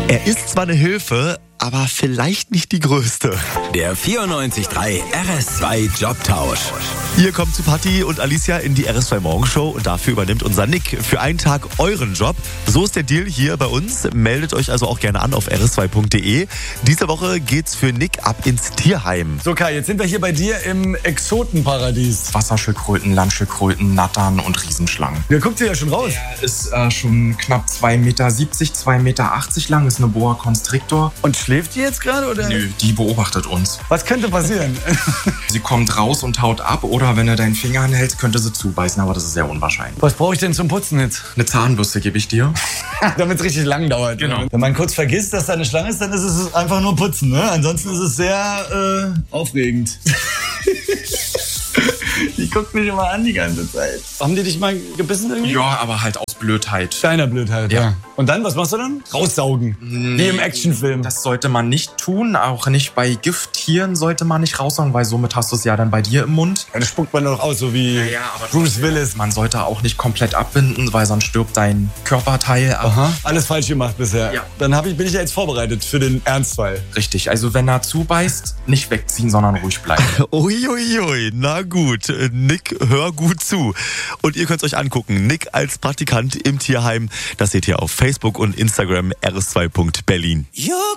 Er ist zwar eine Hilfe, aber vielleicht nicht die größte. Der 94.3 RS2 Jobtausch. Ihr kommt zu Patti und Alicia in die RS2 Morgenshow und dafür übernimmt unser Nick für einen Tag euren Job. So ist der Deal hier bei uns. Meldet euch also auch gerne an auf rs2.de. Diese Woche geht's für Nick ab ins Tierheim. So Kai, jetzt sind wir hier bei dir im Exotenparadies. Wasserschildkröten, Landschildkröten, Nattern und Riesenschlangen. Wer guckt hier ja schon raus? Er ist schon knapp 2,70 Meter, 2,80 Meter lang, ist eine Boa Constrictor. Und schläft die jetzt gerade oder? Nö, die beobachtet uns. Was könnte passieren? Sie kommt raus und haut ab oder wenn du deinen Finger anhältst, könnte sie zubeißen, aber das ist sehr unwahrscheinlich. Was brauche ich denn zum Putzen jetzt? Eine Zahnbürste gebe ich dir. Damit es richtig lang dauert. Genau. Wenn man kurz vergisst, dass da eine Schlange ist, dann ist es einfach nur putzen. Ne? Ansonsten ist es sehr aufregend. Die guckt mich immer an die ganze Zeit. Haben die dich mal gebissen irgendwie? Ja, aber halt aus Blödheit. Deiner Blödheit, ja. Und dann, was machst du dann? Raussaugen. Wie im Actionfilm. Das sollte man nicht tun, auch nicht bei Gifttieren sollte man nicht raussaugen, weil somit hast du es ja dann bei dir im Mund. Ja, das spuckt man doch aus, so wie aber Bruce Willis. Man sollte auch nicht komplett abbinden, weil sonst stirbt dein Körperteil ab. Aha. Alles falsch gemacht bisher. Ja. Dann bin ich ja jetzt vorbereitet für den Ernstfall. Richtig, also wenn er zubeißt, nicht wegziehen, sondern ruhig bleiben. Uiuiui, na gut. Nick, hör gut zu. Und ihr könnt es euch angucken. Nick als Praktikant im Tierheim. Das seht ihr auf Facebook und Instagram rs2.berlin.